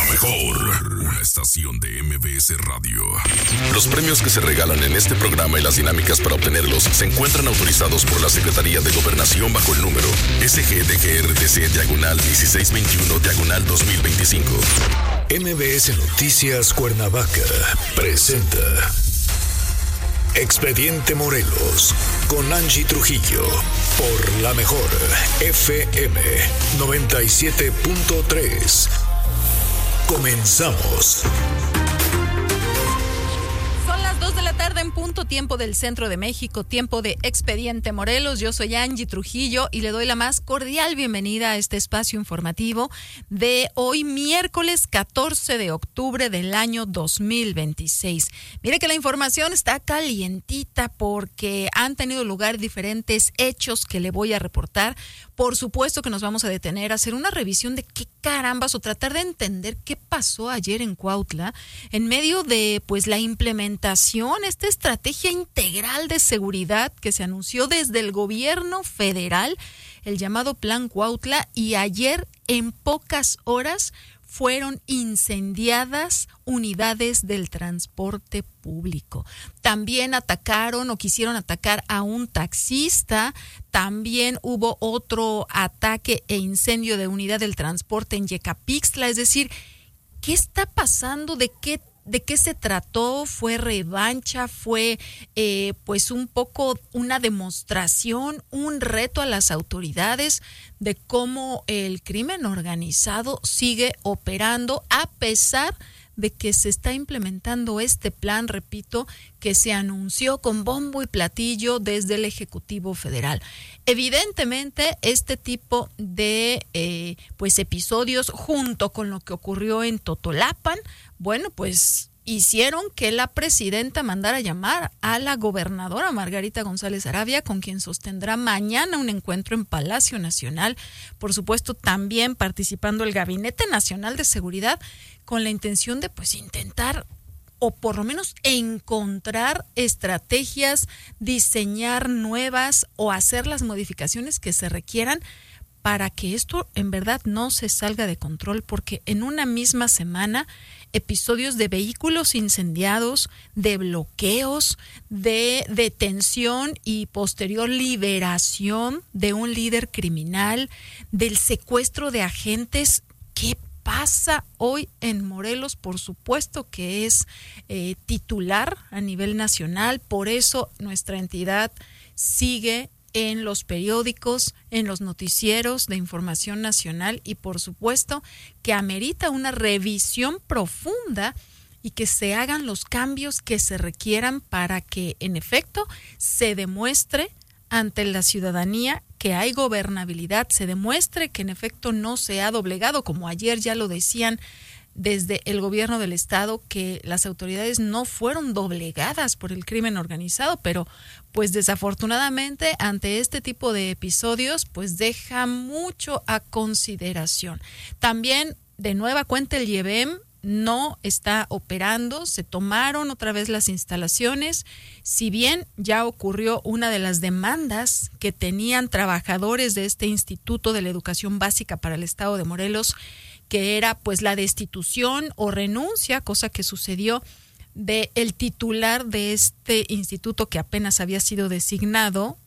mejor estación de MBS Radio. Los premios que se regalan en este programa y las dinámicas para obtenerlos se encuentran autorizados por la Secretaría de Gobernación bajo el número SGDGRTC-diagonal1621-2025. MBS Noticias Cuernavaca presenta Expediente Morelos con Angie Trujillo por la mejor FM 97.3. Comenzamos. Son las 2 de la tarde en punto, tiempo del centro de México, tiempo de Expediente Morelos. Yo soy Angie Trujillo y le doy la más cordial bienvenida a este espacio informativo de hoy, miércoles 14 de octubre del año 2026. Mire que la información está calientita porque han tenido lugar diferentes hechos que le voy a reportar. Por supuesto que nos vamos a detener a hacer una revisión de qué carambas o tratar de entender qué pasó ayer en Cuautla en medio de pues la implementación, esta estrategia integral de seguridad que se anunció desde el gobierno federal, el llamado Plan Cuautla, y ayer en pocas horas fueron incendiadas unidades del transporte público. También atacaron o quisieron atacar a un taxista. También hubo otro ataque e incendio de unidad del transporte en Yecapixtla. Es decir, ¿qué está pasando? ¿De qué se trató? ¿Fue revancha? ¿Fue pues un poco una demostración, un reto a las autoridades de cómo el crimen organizado sigue operando a pesar de que se está implementando este plan, repito, que se anunció con bombo y platillo desde el Ejecutivo Federal? Evidentemente, este tipo de pues episodios, junto con lo que ocurrió en Totolapan, bueno, pues hicieron que la presidenta mandara llamar a la gobernadora Margarita González Arabia, con quien sostendrá mañana un encuentro en Palacio Nacional. Por supuesto, también participando el Gabinete Nacional de Seguridad, con la intención de pues intentar o por lo menos encontrar estrategias, diseñar nuevas o hacer las modificaciones que se requieran para que esto en verdad no se salga de control, porque en una misma semana episodios de vehículos incendiados, de bloqueos, de detención y posterior liberación de un líder criminal, del secuestro de agentes. ¿Qué pasa hoy en Morelos? Por supuesto que es titular a nivel nacional, por eso nuestra entidad sigue en los periódicos, en los noticieros de información nacional, y por supuesto que amerita una revisión profunda y que se hagan los cambios que se requieran para que en efecto se demuestre ante la ciudadanía que hay gobernabilidad, se demuestre que en efecto no se ha doblegado, como ayer ya lo decían desde el gobierno del estado, que las autoridades no fueron doblegadas por el crimen organizado, pero pues desafortunadamente ante este tipo de episodios pues deja mucho a consideración. También de nueva cuenta el IEBEM no está operando, se tomaron otra vez las instalaciones, si bien ya ocurrió una de las demandas que tenían trabajadores de este Instituto de la Educación Básica para el Estado de Morelos, que era pues la destitución o renuncia, cosa que sucedió de el titular de este instituto que apenas había sido designado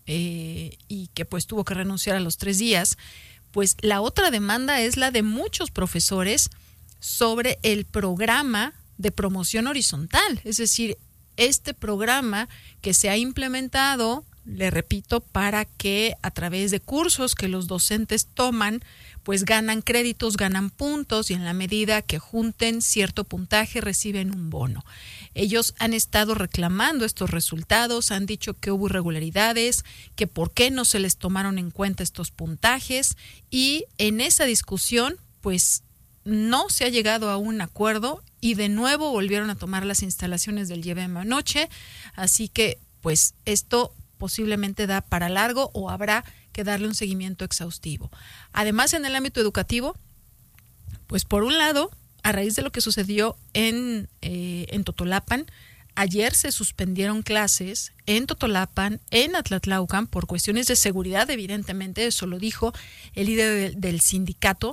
y que pues tuvo que renunciar a los 3 días. Pues la otra demanda es la de muchos profesores sobre el programa de promoción horizontal, es decir, este programa que se ha implementado, le repito, para que a través de cursos que los docentes toman, pues ganan créditos, ganan puntos, y en la medida que junten cierto puntaje reciben un bono. Ellos han estado reclamando estos resultados, han dicho que hubo irregularidades, que por qué no se les tomaron en cuenta estos puntajes, y en esa discusión pues no se ha llegado a un acuerdo y de nuevo volvieron a tomar las instalaciones del IEBEM anoche, así que pues esto posiblemente da para largo o habrá que darle un seguimiento exhaustivo. Además, en el ámbito educativo, pues por un lado, a raíz de lo que sucedió en Totolapan, ayer se suspendieron clases en Totolapan, en Atlatlaucan, por cuestiones de seguridad, evidentemente, eso lo dijo el líder del sindicato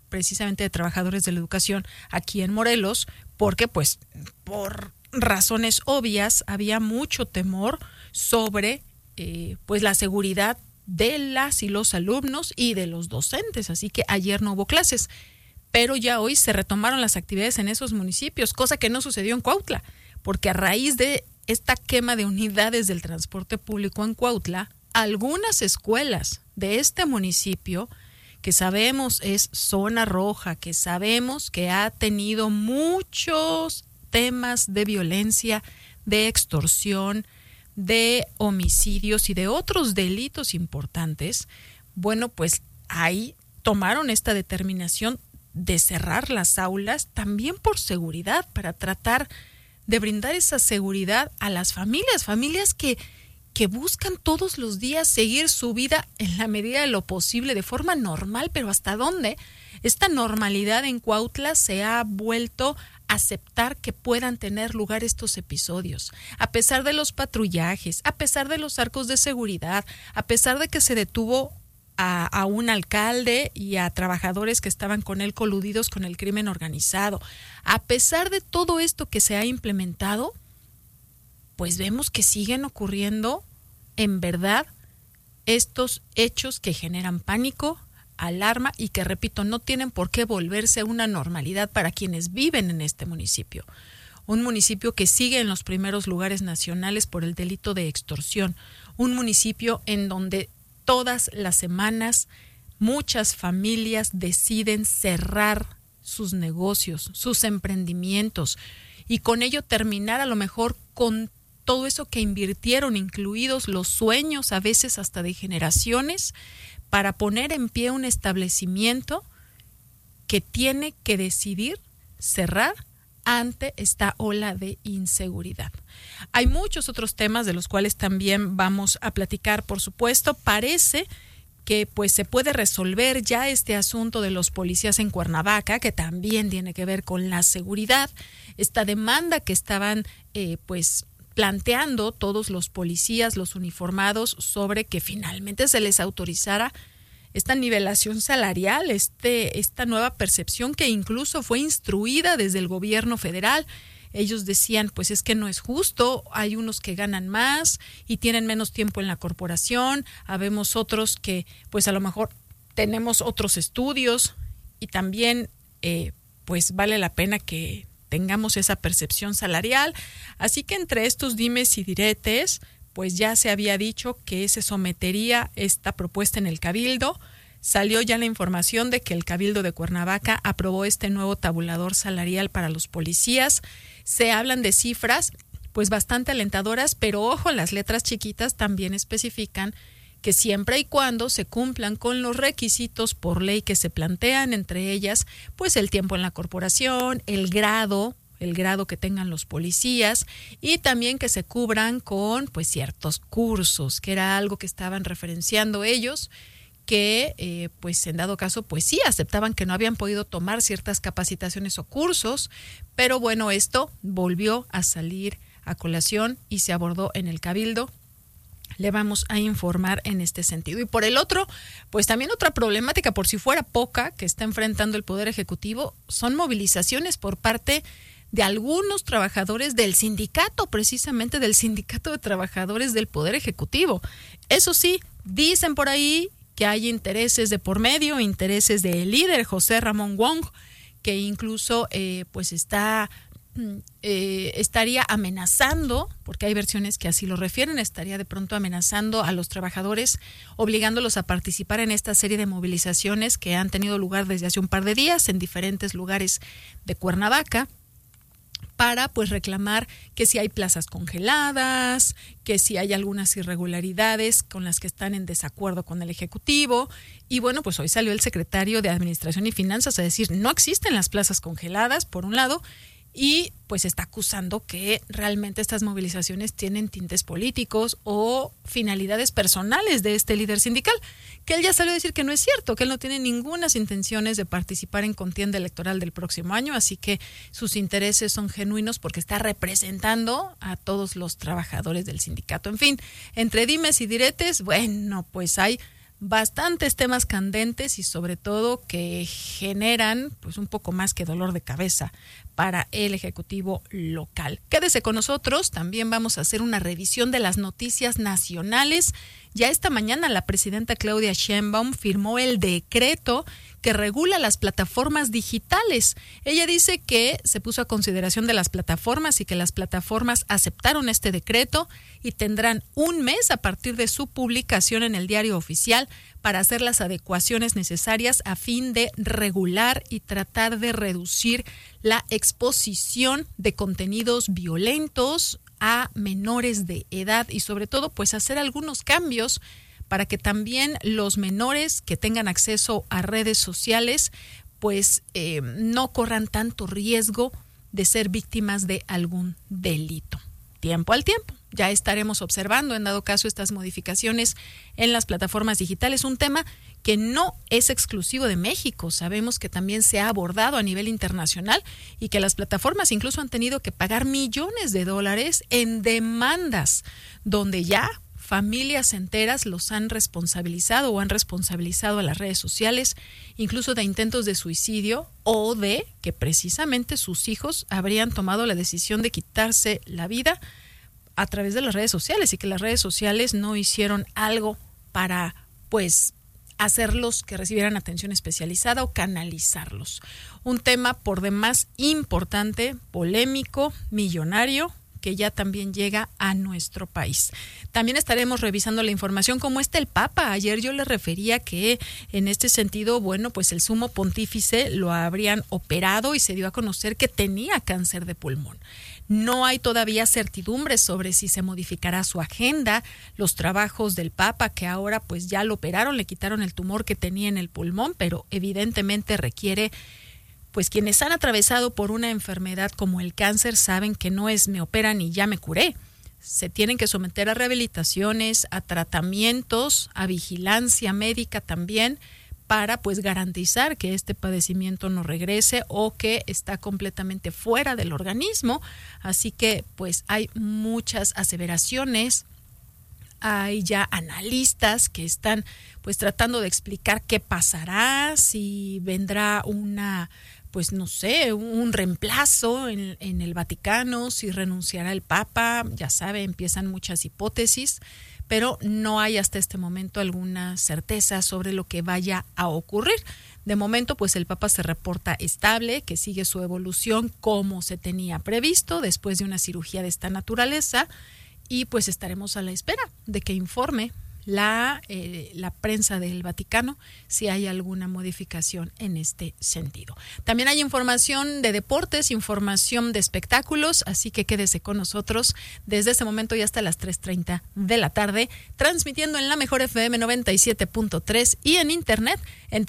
precisamente de trabajadores de la educación aquí en Morelos, porque pues por razones obvias había mucho temor sobre pues la seguridad de las y los alumnos y de los docentes, así que ayer no hubo clases, pero ya hoy se retomaron las actividades en esos municipios, cosa que no sucedió en Cuautla, porque a raíz de esta quema de unidades del transporte público en Cuautla, algunas escuelas de este municipio, que sabemos es zona roja, que sabemos que ha tenido muchos temas de violencia, de extorsión, de homicidios y de otros delitos importantes, bueno, pues ahí tomaron esta determinación de cerrar las aulas también por seguridad, para tratar de brindar esa seguridad a las familias que buscan todos los días seguir su vida en la medida de lo posible de forma normal, pero ¿hasta dónde? Esta normalidad en Cuautla se ha vuelto a aceptar que puedan tener lugar estos episodios, a pesar de los patrullajes, a pesar de los arcos de seguridad, a pesar de que se detuvo a un alcalde y a trabajadores que estaban con él coludidos con el crimen organizado. A pesar de todo esto que se ha implementado, pues vemos que siguen ocurriendo en verdad estos hechos que generan pánico, alarma y que, repito, no tienen por qué volverse una normalidad para quienes viven en este municipio. Un municipio que sigue en los primeros lugares nacionales por el delito de extorsión. Un municipio en donde todas las semanas muchas familias deciden cerrar sus negocios, sus emprendimientos y con ello terminar a lo mejor con todo eso que invirtieron, incluidos los sueños a veces hasta de generaciones, para poner en pie un establecimiento que tiene que decidir cerrar ante esta ola de inseguridad. Hay muchos otros temas de los cuales también vamos a platicar, por supuesto. Parece que pues se puede resolver ya este asunto de los policías en Cuernavaca, que también tiene que ver con la seguridad, esta demanda que estaban pues planteando todos los policías, los uniformados, sobre que finalmente se les autorizara esta nivelación salarial, esta nueva percepción que incluso fue instruida desde el gobierno federal. Ellos decían, pues es que no es justo, hay unos que ganan más y tienen menos tiempo en la corporación, habemos otros que pues a lo mejor tenemos otros estudios y también pues vale la pena que tengamos esa percepción salarial. Así que entre estos dimes y diretes, pues ya se había dicho que se sometería esta propuesta en el Cabildo. Salió ya la información de que el Cabildo de Cuernavaca aprobó este nuevo tabulador salarial para los policías. Se hablan de cifras pues bastante alentadoras, pero ojo, las letras chiquitas también especifican que siempre y cuando se cumplan con los requisitos por ley que se plantean, entre ellas pues el tiempo en la corporación, el grado que tengan los policías y también que se cubran con pues ciertos cursos, que era algo que estaban referenciando ellos, que pues en dado caso pues sí aceptaban que no habían podido tomar ciertas capacitaciones o cursos, pero bueno, esto volvió a salir a colación y se abordó en el Cabildo. Le vamos a informar en este sentido. Y por el otro, pues también otra problemática, por si fuera poca, que está enfrentando el Poder Ejecutivo, son movilizaciones por parte de algunos trabajadores del sindicato, precisamente del Sindicato de Trabajadores del Poder Ejecutivo. Eso sí, dicen por ahí que hay intereses de por medio, intereses del líder José Ramón Wong, que incluso pues estaría amenazando, porque hay versiones que así lo refieren, estaría de pronto amenazando a los trabajadores, obligándolos a participar en esta serie de movilizaciones que han tenido lugar desde hace un par de días en diferentes lugares de Cuernavaca, para pues reclamar que si hay plazas congeladas, que si hay algunas irregularidades con las que están en desacuerdo con el Ejecutivo. Y bueno, pues hoy salió el secretario de Administración y Finanzas a decir no existen las plazas congeladas, por un lado, y pues está acusando que realmente estas movilizaciones tienen tintes políticos o finalidades personales de este líder sindical, que él ya salió a decir que no es cierto, que él no tiene ninguna intenciones de participar en contienda electoral del próximo año, así que sus intereses son genuinos porque está representando a todos los trabajadores del sindicato. En fin, entre dimes y diretes, bueno, pues hay bastantes temas candentes y sobre todo que generan pues un poco más que dolor de cabeza para el Ejecutivo local. Quédese con nosotros, también vamos a hacer una revisión de las noticias nacionales. Ya esta mañana la presidenta Claudia Sheinbaum firmó el decreto que regula las plataformas digitales. Ella dice que se puso a consideración de las plataformas y que las plataformas aceptaron este decreto y tendrán un mes a partir de su publicación en el Diario Oficial para hacer las adecuaciones necesarias a fin de regular y tratar de reducir la exposición de contenidos violentos a menores de edad y sobre todo pues hacer algunos cambios para que también los menores que tengan acceso a redes sociales pues no corran tanto riesgo de ser víctimas de algún delito. Tiempo al tiempo. Ya estaremos observando, en dado caso, estas modificaciones en las plataformas digitales, un tema que no es exclusivo de México. Sabemos que también se ha abordado a nivel internacional y que las plataformas incluso han tenido que pagar millones de dólares en demandas, donde ya familias enteras los han responsabilizado o han responsabilizado a las redes sociales, incluso de intentos de suicidio o de que precisamente sus hijos habrían tomado la decisión de quitarse la vida a través de las redes sociales y que las redes sociales no hicieron algo para pues hacerlos que recibieran atención especializada o canalizarlos. Un tema por demás importante, polémico, millonario, que ya también llega a nuestro país. También estaremos revisando la información como está el Papa. Ayer yo le refería que en este sentido, bueno, pues el sumo pontífice lo habrían operado y se dio a conocer que tenía cáncer de pulmón. No hay todavía certidumbre sobre si se modificará su agenda, los trabajos del Papa, que ahora pues ya lo operaron, le quitaron el tumor que tenía en el pulmón, pero evidentemente requiere, pues quienes han atravesado por una enfermedad como el cáncer saben que no es me operan y ya me curé. Se tienen que someter a rehabilitaciones, a tratamientos, a vigilancia médica también, para pues garantizar que este padecimiento no regrese o que está completamente fuera del organismo. Así que pues hay muchas aseveraciones, hay ya analistas que están pues tratando de explicar qué pasará, si vendrá una pues no sé, un reemplazo en el Vaticano, si renunciará el Papa, ya sabe, empiezan muchas hipótesis, pero no hay hasta este momento alguna certeza sobre lo que vaya a ocurrir. De momento, pues el Papa se reporta estable, que sigue su evolución como se tenía previsto después de una cirugía de esta naturaleza y pues estaremos a la espera de que informe la prensa del Vaticano si hay alguna modificación en este sentido. También hay información de deportes, información de espectáculos, así que quédese con nosotros desde este momento y hasta las 3:30 de la tarde, transmitiendo en La Mejor FM 97.3 y en internet en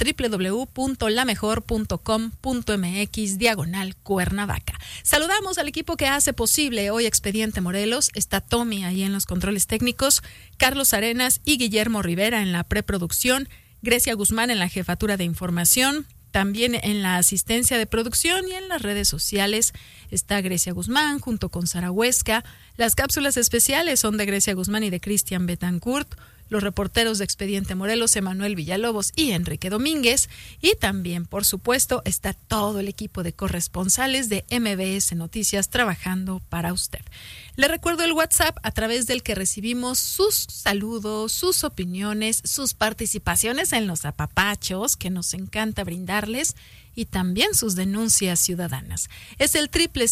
www.lamejor.com.mx/Cuernavaca. Saludamos al equipo que hace posible hoy Expediente Morelos. Está Tommy ahí en los controles técnicos, Carlos Arenas y Guillermo Rivera en la preproducción, Grecia Guzmán en la jefatura de información, también en la asistencia de producción y en las redes sociales está Grecia Guzmán junto con Sara Huesca. Las cápsulas especiales son de Grecia Guzmán y de Cristian Betancourt. Los reporteros de Expediente Morelos, Emanuel Villalobos y Enrique Domínguez. Y también, por supuesto, está todo el equipo de corresponsales de MBS Noticias trabajando para usted. Le recuerdo el WhatsApp a través del que recibimos sus saludos, sus opiniones, sus participaciones en los apapachos que nos encanta brindarles y también sus denuncias ciudadanas. Es el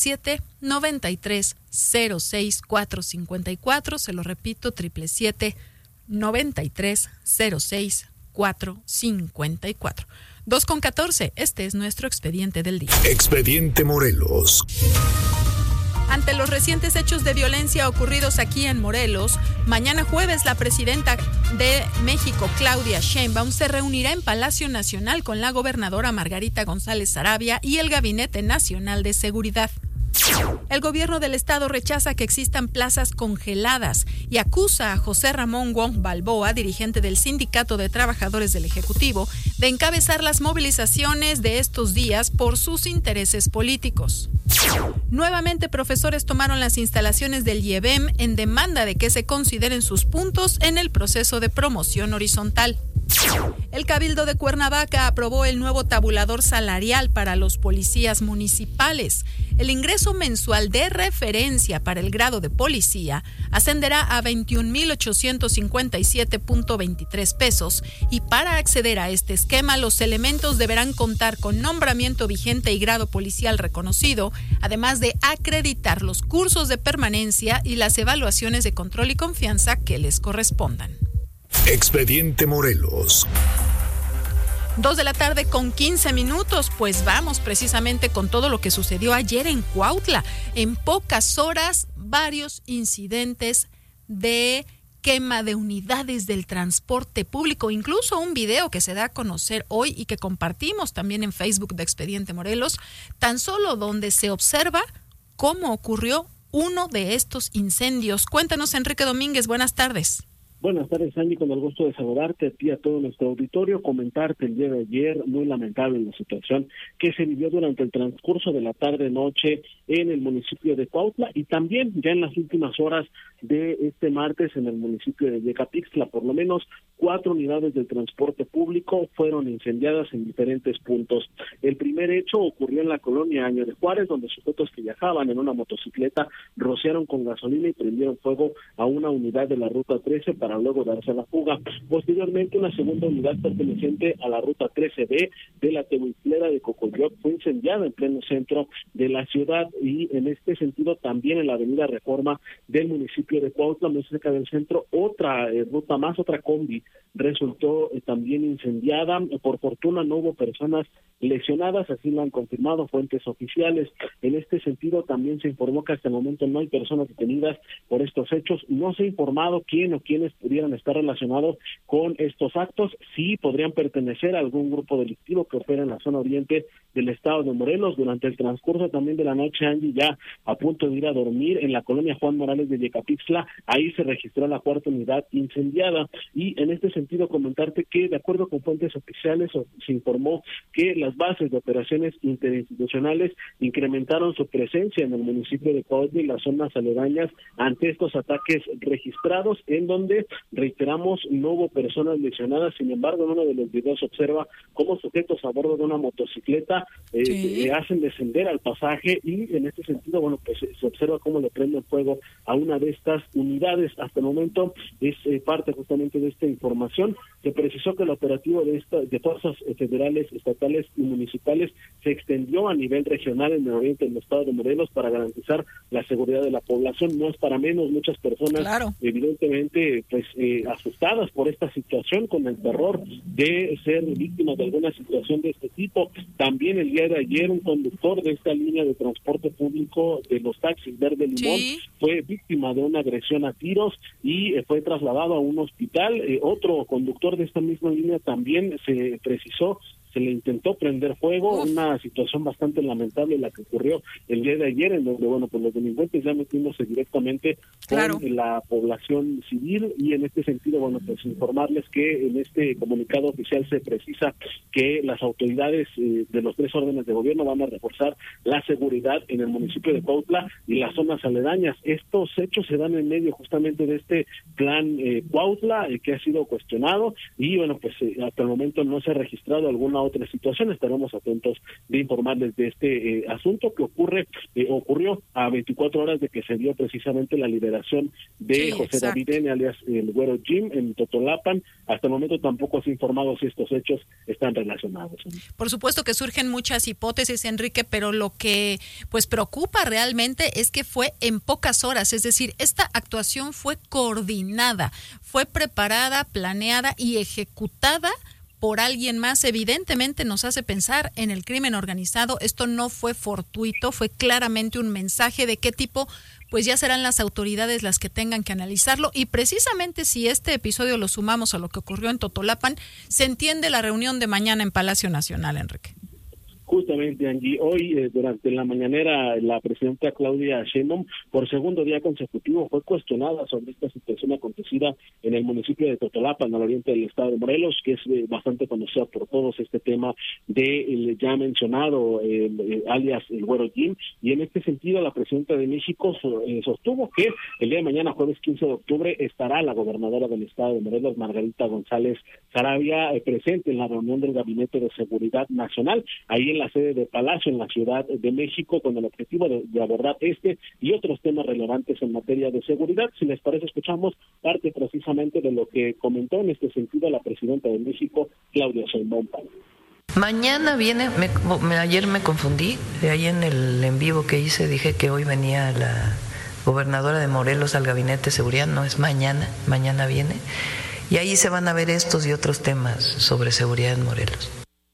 777-9306454, se lo repito, 777-9306454. 2:14, este es nuestro expediente del día. Expediente Morelos. Ante los recientes hechos de violencia ocurridos aquí en Morelos, mañana jueves la presidenta de México, Claudia Sheinbaum, se reunirá en Palacio Nacional con la gobernadora Margarita González Sarabia y el Gabinete Nacional de Seguridad. El gobierno del estado rechaza que existan plazas congeladas y acusa a José Ramón Wong Balboa, dirigente del Sindicato de Trabajadores del Ejecutivo, de encabezar las movilizaciones de estos días por sus intereses políticos. Nuevamente, profesores tomaron las instalaciones del IEBEM en demanda de que se consideren sus puntos en el proceso de promoción horizontal. El Cabildo de Cuernavaca aprobó el nuevo tabulador salarial para los policías municipales. El ingreso mensual de referencia para el grado de policía ascenderá a 21,857.23 pesos y para acceder a este esquema los elementos deberán contar con nombramiento vigente y grado policial reconocido, además de acreditar los cursos de permanencia y las evaluaciones de control y confianza que les correspondan. Expediente Morelos. 2:15 p.m, pues vamos precisamente con todo lo que sucedió ayer en Cuautla. En pocas horas, varios incidentes de quema de unidades del transporte público, incluso un video que se da a conocer hoy y que compartimos también en Facebook de Expediente Morelos, tan solo donde se observa cómo ocurrió uno de estos incendios. Cuéntanos, Enrique Domínguez, buenas tardes. Buenas tardes, Andy, con el gusto de saludarte a ti y a todo nuestro auditorio, comentarte el día de ayer, muy lamentable la situación que se vivió durante el transcurso de la tarde-noche en el municipio de Cuautla y también ya en las últimas horas de este martes en el municipio de Yecapixtla. Por lo menos 4 unidades del transporte público fueron incendiadas en diferentes puntos. El primer hecho ocurrió en la colonia Año de Juárez, donde sujetos que viajaban en una motocicleta rociaron con gasolina y prendieron fuego a una unidad de la Ruta 13 para luego darse a la fuga. Posteriormente, una segunda unidad perteneciente a la Ruta 13B de la Tehuitlera de Cocoyoc fue incendiada en pleno centro de la ciudad y en este sentido también en la avenida Reforma del municipio de Cuautla, muy cerca del centro, otra ruta más, otra combi resultó también incendiada. Por fortuna no hubo personas lesionadas, así lo han confirmado fuentes oficiales. En este sentido también se informó que hasta el momento no hay personas detenidas por estos hechos. No se ha informado quién o quiénes pudieran estar relacionados con estos actos. Sí podrían pertenecer a algún grupo delictivo que opera en la zona oriente del estado de Morelos. Durante el transcurso también de la noche, Angie, ya a punto de ir a dormir en la colonia Juan Morales de Yecapixtla, ahí se registró la cuarta unidad incendiada. Y en este sentido comentarte que de acuerdo con fuentes oficiales se informó que las bases de operaciones interinstitucionales incrementaron su presencia en el municipio de Cuautla y las zonas aledañas ante estos ataques registrados, en donde, reiteramos, no hubo personas lesionadas. Sin embargo, en uno de los videos se observa cómo sujetos a bordo de una motocicleta hacen descender al pasaje y en este sentido, bueno, pues se observa cómo le prenden fuego a una de estas unidades. Hasta el momento es parte justamente de esta información. Se precisó que el operativo de fuerzas federales, estatales y municipales se extendió a nivel regional en el oriente del estado de Morelos para garantizar la seguridad de la población. No es para menos, muchas personas, claro, evidentemente pues asustadas por esta situación, con el terror de ser víctimas de alguna situación de este tipo. También el día de ayer un conductor de esta línea de transporte público de los taxis Verde Limón fue víctima de una agresión a tiros y fue trasladado a un hospital. Otro conductor de esta misma línea también se precisó, se le intentó prender fuego. Una situación bastante lamentable la que ocurrió el día de ayer, en donde, bueno, pues los delincuentes ya metiéndose directamente con la población civil y en este sentido, bueno, pues informarles que en este comunicado oficial se precisa que las autoridades de los 3 órdenes de gobierno van a reforzar la seguridad en el municipio de Cuautla y las zonas aledañas. Estos hechos se dan en medio justamente de este plan Cuautla que ha sido cuestionado y, bueno, pues hasta el momento no se ha registrado alguna otra situación. Estaremos atentos de informarles de este asunto que ocurrió a 24 horas de que se dio precisamente la liberación de José David N., alias el Güero Jim, en Totolapan. Hasta el momento tampoco se ha informado si estos hechos están relacionados. Por supuesto que surgen muchas hipótesis, Enrique, pero lo que pues preocupa realmente es que fue en pocas horas, es decir, esta actuación fue coordinada, fue preparada, planeada y ejecutada por alguien más. Evidentemente nos hace pensar en el crimen organizado. Esto no fue fortuito, fue claramente un mensaje de qué tipo, pues ya serán las autoridades las que tengan que analizarlo. Y precisamente si este episodio lo sumamos a lo que ocurrió en Totolapan, se entiende la reunión de mañana en Palacio Nacional, Enrique. Justamente, Angie, hoy durante la mañanera la presidenta Claudia Sheinbaum por segundo día consecutivo fue cuestionada sobre esta situación acontecida en el municipio de Totolapan, al oriente del estado de Morelos, que es bastante conocido por todos, este tema del ya mencionado alias el Güero Jim, y en este sentido la presidenta de México sostuvo que el día de mañana, jueves 15 de octubre, estará la gobernadora del estado de Morelos, Margarita González Saravia, presente en la reunión del Gabinete de Seguridad Nacional, ahí en la sede de Palacio, en la Ciudad de México, con el objetivo de abordar este y otros temas relevantes en materia de seguridad. Si les parece, escuchamos parte precisamente de lo que comentó en este sentido la presidenta de México, Claudia Sheinbaum. Mañana viene, ayer me confundí, de ahí en el en vivo que hice dije que hoy venía la gobernadora de Morelos al Gabinete de Seguridad, no es mañana, mañana viene, y ahí se van a ver estos y otros temas sobre seguridad en Morelos.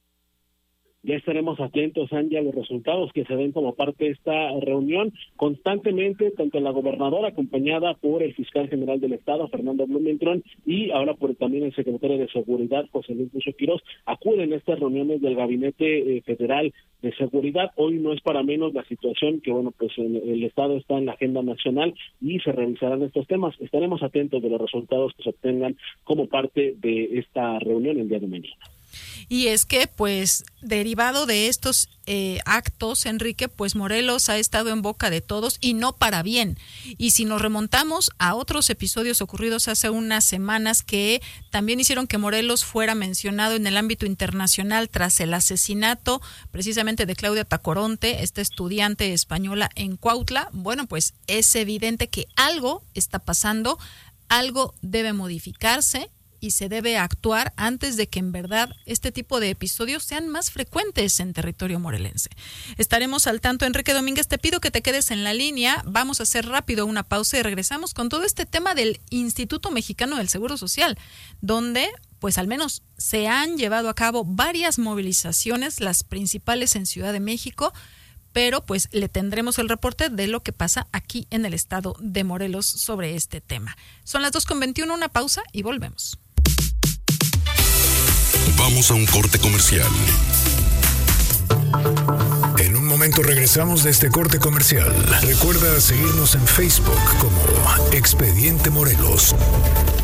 Ya estaremos atentos, Angie, a los resultados que se den como parte de esta reunión. Constantemente, tanto la gobernadora, acompañada por el fiscal general del Estado, Fernando Blumentrón, y ahora por también el secretario de Seguridad, José Luis Bucio Quirós, acuden a estas reuniones del Gabinete Federal de Seguridad. Hoy no es para menos la situación que, bueno, pues el Estado está en la agenda nacional y se revisarán estos temas. Estaremos atentos de los resultados que se obtengan como parte de esta reunión el día de mañana. Y es que, pues, derivado de estos actos, Enrique, pues Morelos ha estado en boca de todos y no para bien. Y si nos remontamos a otros episodios ocurridos hace unas semanas que también hicieron que Morelos fuera mencionado en el ámbito internacional tras el asesinato precisamente de Claudia Tacoronte, esta estudiante española en Cuautla, bueno, pues es evidente que algo está pasando, algo debe modificarse y se debe actuar antes de que en verdad este tipo de episodios sean más frecuentes en territorio morelense. Estaremos al tanto. Enrique Domínguez, te pido que te quedes en la línea. Vamos a hacer rápido una pausa y regresamos con todo este tema del Instituto Mexicano del Seguro Social, donde pues al menos se han llevado a cabo varias movilizaciones, las principales en Ciudad de México, pero pues le tendremos el reporte de lo que pasa aquí en el estado de Morelos sobre este tema. Son las 2:21, una pausa y volvemos. Vamos a un corte comercial. En un momento regresamos de este corte comercial. Recuerda seguirnos en Facebook como Expediente Morelos.